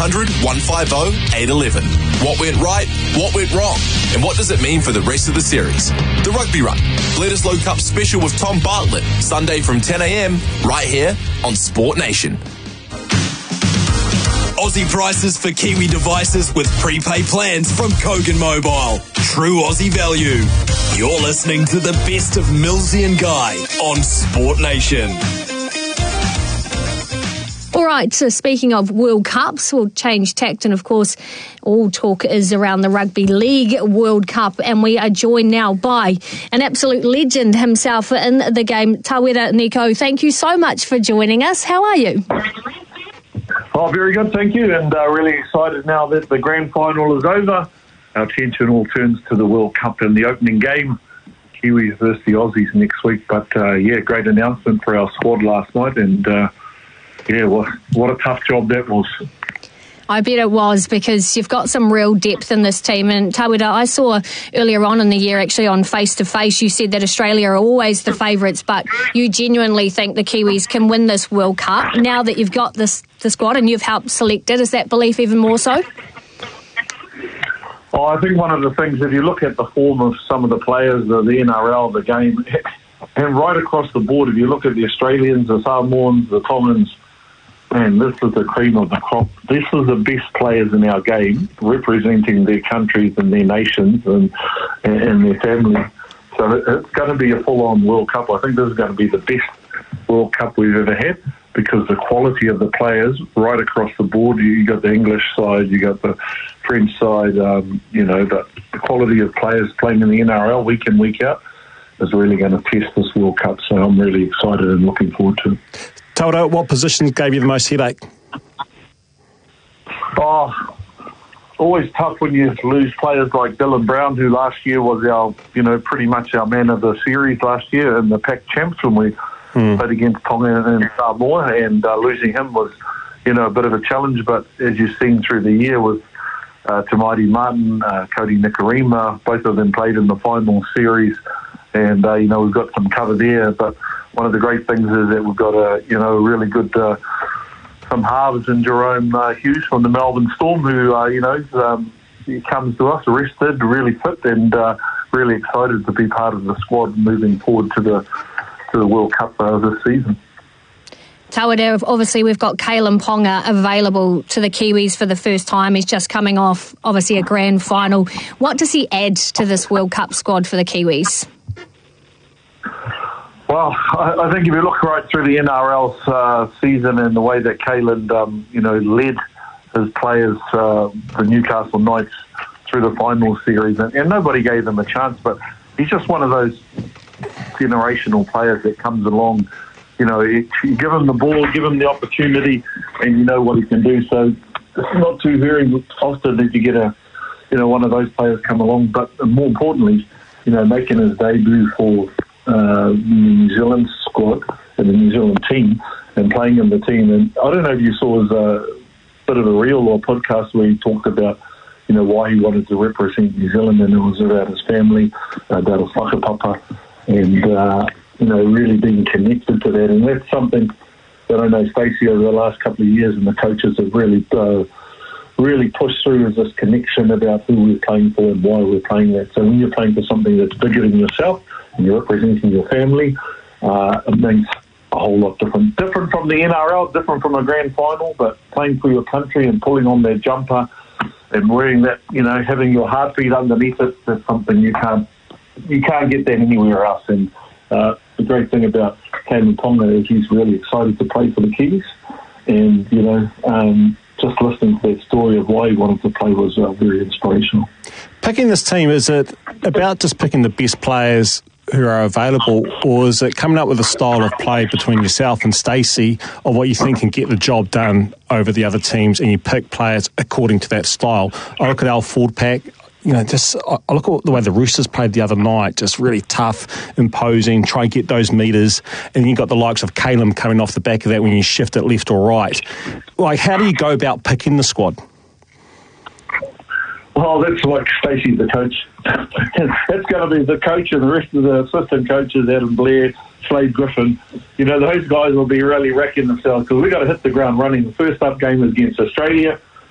1300 150 811. What went right, what went wrong, and what does it mean for the rest of the series? The Rugby Run, Bledisloe Cup special with Tom Bartlett, Sunday from 10 a.m, right here on Sport Nation. Aussie prices for Kiwi devices with prepaid plans from Kogan Mobile. True Aussie value. You're listening to the best of Millsy and Guy on Sport Nation. All right, so speaking of World Cups, we'll change tact, and of course all talk is around the Rugby League World Cup, and we are joined now by an absolute legend himself in the game, Tawera Neiko. Thank you so much for joining us. How are you? Oh, very good, thank you, and really excited now that the grand final is over. Our attention all turns to the World Cup and the opening game, Kiwis versus the Aussies next week. But great announcement for our squad last night, and what a tough job that was. I bet it was, because you've got some real depth in this team. And Tawera, I saw earlier on in the year, actually on Face to Face, you said that Australia are always the favourites, but you genuinely think the Kiwis can win this World Cup. Now that you've got the squad and you've helped select it, is that belief even more so? Oh, I think one of the things, if you look at the form of some of the players, the NRL, the game, and right across the board, if you look at the Australians, the Samoans, the Tongans, and this is the cream of the crop. This is the best players in our game, representing their countries and their nations and their families. So it's going to be a full-on World Cup. I think this is going to be the best World Cup we've ever had, because the quality of the players right across the board. You got the English side, you got the French side. The quality of players playing in the NRL week in, week out is really going to test this World Cup. So I'm really excited and looking forward to it. Tawera, what positions gave you the most headache? Oh, always tough when you lose players like Dylan Brown, who last year was our, pretty much our man of the series last year in the Pac Champs when we played against Tonga and Samoa, and losing him was, a bit of a challenge. But as you've seen through the year with Tamati Martin, Cody Nikarima, both of them played in the final series, and we've got some cover there. But one of the great things is that we've got a really good some halves in Jerome Hughes from the Melbourne Storm, who he comes to us rested, really fit, and really excited to be part of the squad moving forward to the World Cup this season. Tawera, obviously we've got Kalyn Ponga available to the Kiwis for the first time. He's just coming off, obviously, a grand final. What does he add to this World Cup squad for the Kiwis? Well, I think if you look right through the NRL season and the way that Kalyn, led his players, the Newcastle Knights, through the final series, and nobody gave him a chance, but he's just one of those generational players that comes along. You give him the ball, give him the opportunity, and you know what he can do. So it's not too very often that you get one of those players come along. But more importantly, making his debut for the New Zealand squad and the New Zealand team and playing in the team. And I don't know if you saw his bit of a reel or podcast where he talked about, why he wanted to represent New Zealand, and it was about his family, about his whakapapa, and really being connected to that. And that's something that I know Stacey over the last couple of years and the coaches have really pushed through, is this connection about who we're playing for and why we're playing that. So when you're playing for something that's bigger than yourself and you're representing your family, it means a whole lot different. Different from the NRL, different from a grand final, but playing for your country and pulling on that jumper and wearing that, having your heartbeat underneath it, that's something you can't get that anywhere else. And the great thing about Kalyn Ponga is he's really excited to play for the Kiwis. And, just listening to that story of why he wanted to play was very inspirational. Picking this team, is it about just picking the best players who are available, or is it coming up with a style of play between yourself and Stacey of what you think can get the job done over the other teams, and you pick players according to that style? I look at our forward pack. I look at the way the Roosters played the other night, just really tough, imposing, try and get those metres, and you've got the likes of Kalyn coming off the back of that when you shift it left or right. Like, how do you go about picking the squad? Well, that's like Stacey's the coach. That's going to be the coach, and the rest of the assistant coaches, Adam Blair, Slade Griffin. Those guys will be really wrecking themselves, because we've got to hit the ground running. The first up game is against Australia.